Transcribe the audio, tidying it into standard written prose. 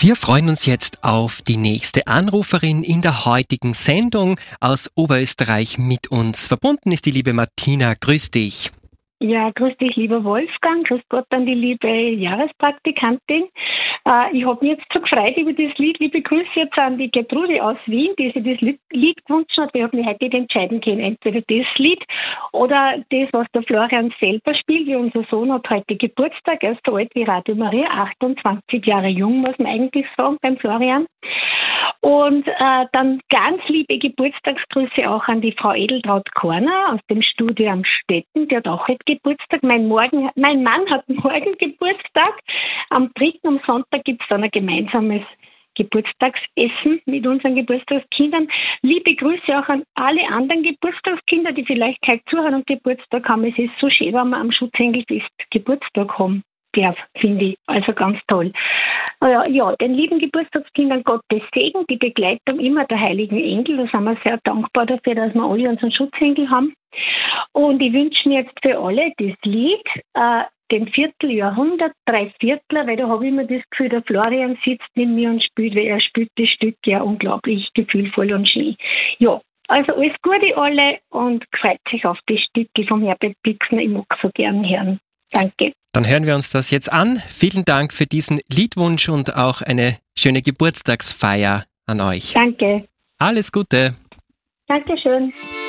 Wir freuen uns jetzt auf die nächste Anruferin in der heutigen Sendung. Aus Oberösterreich mit uns verbunden ist die liebe Martina. Grüß dich. Ja, grüß dich, lieber Wolfgang. Grüß Gott an die liebe Jahrespraktikantin. Ich habe mich jetzt so gefreut über das Lied. Liebe Grüße jetzt an die Gertrude aus Wien, die sich das Lied gewünscht hat. Ich habe mich heute nicht entscheiden können. Entweder das Lied oder das, was der Florian selber spielt. Wie unser Sohn hat heute Geburtstag. Er ist so alt wie Radio Maria, 28 Jahre jung, muss man eigentlich sagen, beim Florian. Und dann ganz liebe Geburtstagsgrüße auch an die Frau Edeltraut Korner aus dem Studio am Stetten. Die hat auch heute Geburtstag. Mein Mann hat morgen Geburtstag. Am 3. am Sonntag gibt es dann ein gemeinsames Geburtstagsessen mit unseren Geburtstagskindern. Liebe Grüße auch an alle anderen Geburtstagskinder, die vielleicht heute zuhören und Geburtstag haben. Es ist so schön, wenn wir am Schutzengel-Fest Geburtstag haben darf, finde ich. Also ganz toll. Ja, den lieben Geburtstagskindern Gottes Segen, die Begleitung immer der heiligen Engel. Da sind wir sehr dankbar dafür, dass wir alle unseren Schutzengel haben. Und ich wünsche mir jetzt für alle das Lied, den Vierteljahrhundert, Dreiviertler, weil da habe ich immer das Gefühl, der Florian sitzt neben mir und spielt, weil er spielt das Stück ja unglaublich gefühlvoll und schön. Ja, also alles Gute alle und freut sich auf die Stücke vom Herbert Pixner. Ich mag so gern hören. Danke. Dann hören wir uns das jetzt an. Vielen Dank für diesen Liedwunsch und auch eine schöne Geburtstagsfeier an euch. Danke. Alles Gute. Dankeschön.